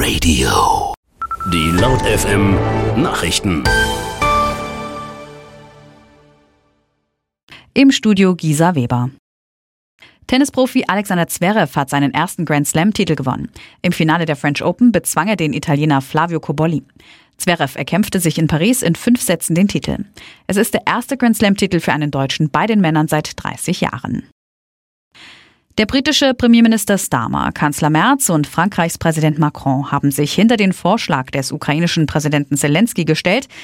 Radio. Die Laut FM Nachrichten. Im Studio Gisa Weber. Tennisprofi Alexander Zverev hat seinen ersten Grand-Slam-Titel gewonnen. Im Finale der French Open bezwang er den Italiener Flavio Cobolli. Zverev erkämpfte sich in Paris in 5 Sätzen den Titel. Es ist der erste Grand-Slam-Titel für einen Deutschen bei den Männern seit 30 Jahren. Der britische Premierminister Starmer, Kanzler Merz und Frankreichs Präsident Macron haben sich hinter den Vorschlag des ukrainischen Präsidenten Zelensky gestellt,